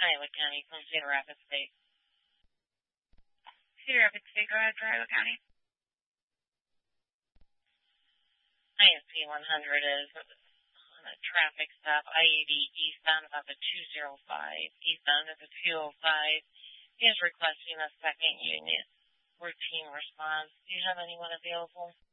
Iowa County from Cedar Rapids State. Cedar Rapids State, go ahead for Iowa County. ISP 100 is on a traffic stop, I-80 eastbound about the 205, eastbound of the 205. He is requesting a second unit routine response. Do you have anyone available?